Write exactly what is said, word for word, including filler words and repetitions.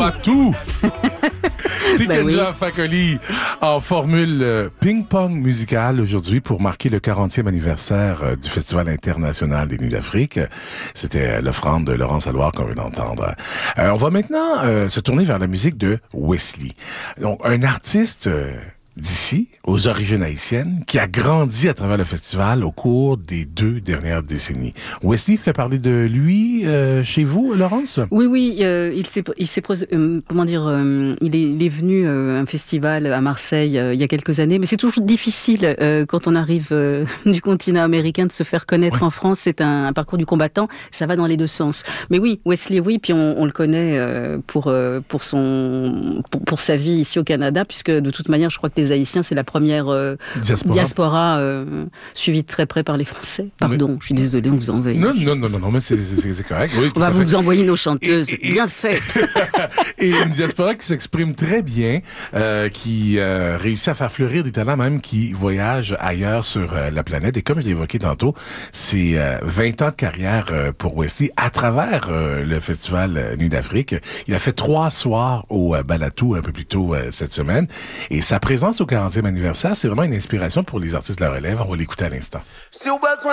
à tout. Tikenja Ben oui. Fakoli en formule euh, ping-pong musical aujourd'hui pour marquer le quarantième anniversaire euh, du Festival international des Nuits d'Afrique. C'était euh, l'offrande de Laurence Alloire qu'on vient d'entendre. Euh, on va maintenant euh, se tourner vers la musique de Wesley. Donc, un artiste euh, d'ici, aux origines haïtiennes, qui a grandi à travers le festival au cours des deux dernières décennies. Wesley fait parler de lui euh, chez vous, Laurence? Oui, oui, euh, il s'est, il s'est, euh, comment dire, euh, il est, il est venu euh, à un festival à Marseille euh, il y a quelques années, mais c'est toujours difficile euh, quand on arrive euh, du continent américain de se faire connaître Ouais. en France. C'est un, un parcours du combattant, ça va dans les deux sens. Mais oui, Wesley, oui, puis on, on le connaît euh, pour euh, pour son pour, pour sa vie ici au Canada, puisque de toute manière, je crois que les Haïtiens, c'est la première euh, Diaspora. diaspora euh, suivie de très près par les Français. Pardon, Oui. je suis désolée, on vous en veut. Non, non, non, non, non, mais c'est, c'est, c'est correct. Oui, On va tout à vous fait. envoyer nos chanteuses. Et- et- Bien fait. Et une diaspora qui s'exprime très bien, euh, qui euh, réussit à faire fleurir des talents même qui voyagent ailleurs sur euh, la planète. Et comme je l'ai évoqué tantôt, c'est euh, vingt ans de carrière euh, pour Wesley à travers euh, le festival euh, Nuit d'Afrique. Il a fait trois soirs au euh, Balatou un peu plus tôt euh, cette semaine. Et sa présence au quarantième anniversaire, c'est vraiment une inspiration pour les artistes de la relève. On va l'écouter à l'instant. Se o besoin